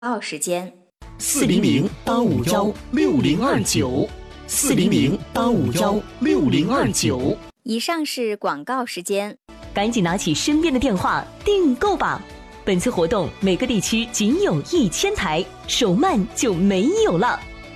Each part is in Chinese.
时间 400-851-6029，400-851-6029。 以上是广告时间， 赶紧拿起身边的电话订购吧。本次活动每个地区仅有1000台，手慢就没有了。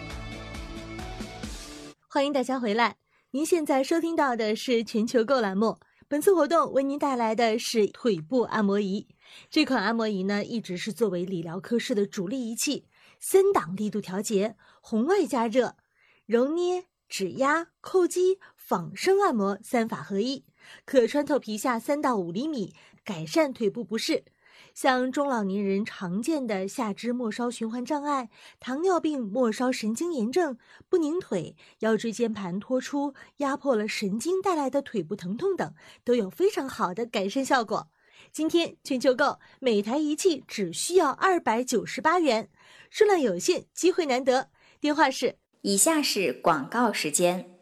欢迎大家回来，您现在收听到的是全球购栏目。本次活动为您带来的是腿部按摩仪。这款按摩仪呢，一直是作为理疗科室的主力仪器，3档力度调节，红外加热、揉捏、指压、叩击、仿生按摩3法合一，可穿透皮下3到5厘米，改善腿部不适。像中老年人常见的下肢末梢循环障碍、糖尿病末梢神经炎症、不拧腿、腰椎间盘脱出、压迫了神经带来的腿部疼痛等，都有非常好的改善效果。今天全球购每台仪器只需要298元，数量有限，机会难得。电话是以下是广告时间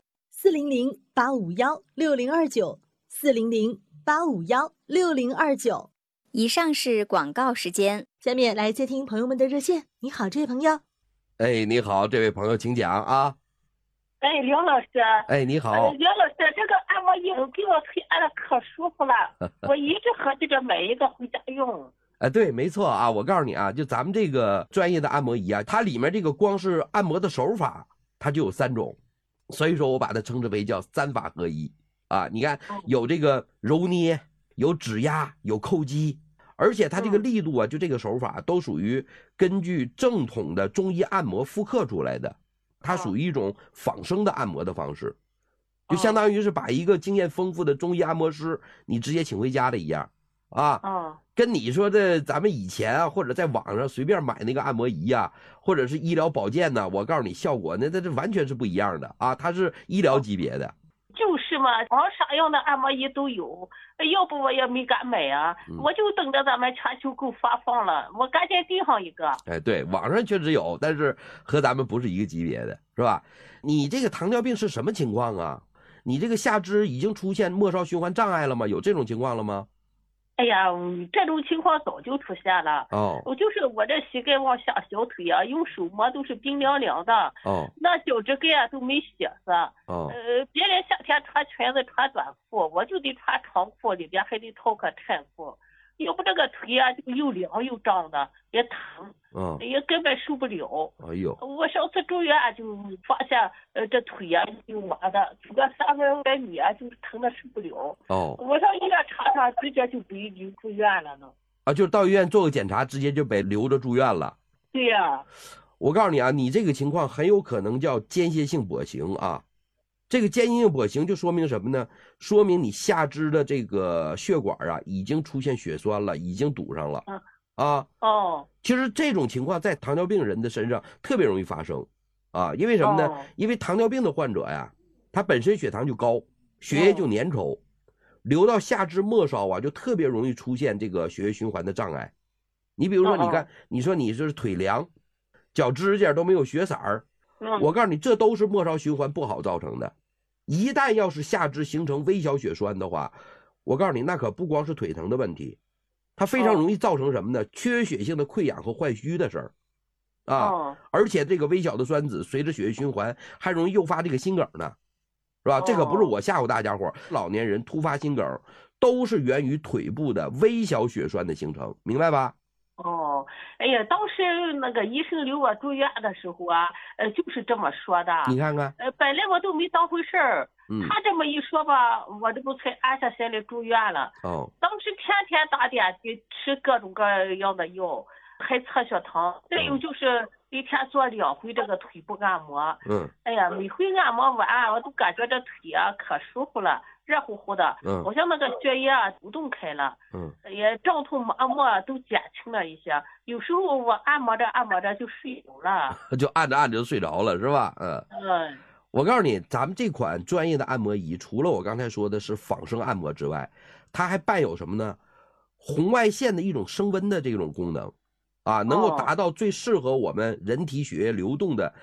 ，400-851-6029，400-851-6029。 以上是广告时间， 下面来接听朋友们的热线。你好，这位朋友。 哎，你好，这位朋友，请讲啊。 哎，梁老师。 哎，你好。 梁老师，这个按摩仪给我腿按的可舒服了，我一直合计着买一个回家用。 哎，对，没错啊。我告诉你啊，就咱们这个专业的按摩仪啊，它里面这个光是按摩的手法，它就有3种，所以说我把它称之为叫3法合一啊。你看，有这个揉捏，有指压，有叩击。而且它这个力度啊，就这个手法都属于根据正统的中医按摩复刻出来的，它属于一种仿生的按摩的方式，就相当于是把一个经验丰富的中医按摩师你直接请回家的一样啊。跟你说的咱们以前啊，或者在网上随便买那个按摩仪啊，或者是医疗保健呢，我告诉你效果那这完全是不一样的啊，它是医疗级别的。 就是嘛，网啥样的按摩仪都有，要不我也没敢买啊，我就等着咱们全球购发放了，我赶紧订上一个。 哎，对，网上确实有，但是和咱们不是一个级别的，是吧？你这个糖尿病是什么情况啊？你这个下肢已经出现末梢循环障碍了吗？有这种情况了吗？ 哎呀，这种情况早就出现了。我就是我这膝盖往下小腿啊，用手摸都是冰凉凉的。那脚趾盖啊都没血色。别人夏天穿裙子穿短裤，我就得穿长裤，里边还得套个衬裤，要不这个腿啊就又凉又胀的，也疼。也根本受不了。 哎呦！ 我上次住院就发现，这腿啊就麻的，走个300米啊就疼的受不了。我上医院查，直接就被留住院了呢。 啊，就到医院做个检查，直接就被留着住院了。 对呀。 我告诉你啊，你这个情况很有可能叫间歇性跛行啊。这个间歇性跛行就说明什么呢？说明你下肢的这个血管啊已经出现血栓了，已经堵上了。其实这种情况在糖尿病人的身上特别容易发生啊，因为什么呢？因为糖尿病的患者呀，他本身血糖就高，血液就粘稠，流到下肢末梢啊，就特别容易出现这个血液循环的障碍。你比如说，你看，你说你这是腿凉，脚指甲都没有血色儿，我告诉你，这都是末梢循环不好造成的。一旦要是下肢形成微小血栓的话，我告诉你，那可不光是腿疼的问题。它非常容易造成什么呢？缺血性的溃疡和坏疽的事儿啊。而且这个微小的栓子随着血液循环还容易诱发这个心梗呢，是吧？这可不是我吓唬大家伙，老年人突发心梗都是源于腿部的微小血栓的形成，明白吧？ 哎呀，当时那个医生留我住院的时候啊，就是这么说的。 你看看， 本来我都没当回事儿，他这么一说吧，我这不才安下心来住院了。当时天天打点滴，吃各种各样的药，还测血糖，再有就是一天做2回这个腿部按摩。哎呀，每回按摩完，我都感觉这腿啊可舒服了。热乎乎的，好像那个血液啊流动开了，也胀痛麻木都减轻了一些。有时候我按摩着就睡着了， 就按着就睡着了，是吧？我告诉你，咱们这款专业的按摩仪，除了我刚才说的是仿生按摩之外，它还伴有什么呢？红外线的一种升温的这种功能啊，能够达到最适合我们人体血液流动的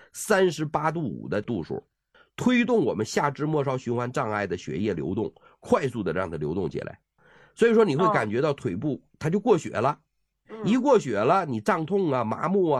38度5的度数。推动我们下肢末梢循环障碍的血液流动，快速的让它流动起来，所以说你会感觉到腿部它就过血了。 一过血了，你胀痛啊、麻木啊。